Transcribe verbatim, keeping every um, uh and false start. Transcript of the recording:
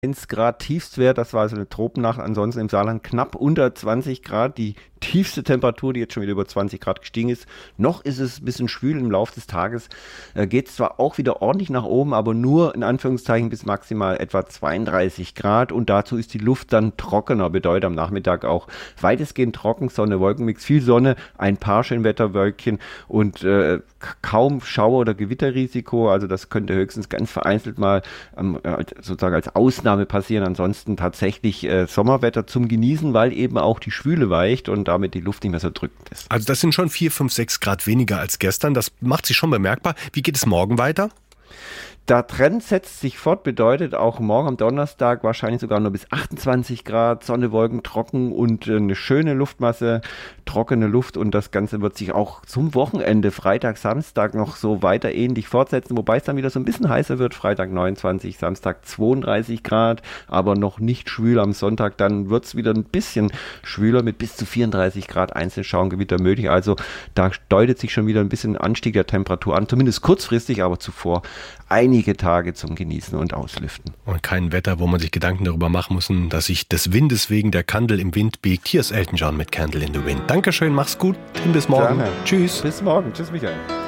eins Grad Tiefstwert, das war also eine Tropennacht, ansonsten im Saarland knapp unter zwanzig Grad, die tiefste Temperatur, die jetzt schon wieder über zwanzig Grad gestiegen ist. Noch ist es ein bisschen schwül im Laufe des Tages, äh, geht es zwar auch wieder ordentlich nach oben, aber nur in Anführungszeichen bis maximal etwa zweiunddreißig Grad und dazu ist die Luft dann trockener, bedeutet am Nachmittag auch weitestgehend trocken, Sonne-Wolkenmix, viel Sonne, ein paar Schönwetterwölkchen und äh, kaum Schauer- oder Gewitterrisiko, also das könnte höchstens ganz vereinzelt mal ähm, sozusagen als Ausnahme passieren, ansonsten tatsächlich äh, Sommerwetter zum Genießen, weil eben auch die Schwüle weicht und damit die Luft nicht mehr so drückend ist. Also das sind schon vier, fünf, sechs Grad weniger als gestern, das macht sich schon bemerkbar. Wie geht es morgen weiter? Der Trend setzt sich fort, bedeutet auch morgen am Donnerstag wahrscheinlich sogar nur bis achtundzwanzig Grad, Sonne, Wolken, trocken und äh, eine schöne Luftmasse, trockene Luft und das Ganze wird sich auch zum Wochenende, Freitag, Samstag noch so weiter ähnlich fortsetzen, wobei es dann wieder so ein bisschen heißer wird, Freitag neunundzwanzig, Samstag zweiunddreißig Grad, aber noch nicht schwül am Sonntag, dann wird es wieder ein bisschen schwüler mit bis zu vierunddreißig Grad Einzelschauengewitter möglich, also da deutet sich schon wieder ein bisschen Anstieg der Temperatur an, zumindest kurzfristig, aber zuvor einige Tage zum Genießen und Auslüften. Und kein Wetter, wo man sich Gedanken darüber machen muss, dass sich des Windes wegen der Kandel im Wind biegt. Hier ist Elton John mit Candle in the Wind. Dankeschön, mach's gut. Bis morgen. Gerne. Tschüss. Bis morgen. Tschüss, Michael.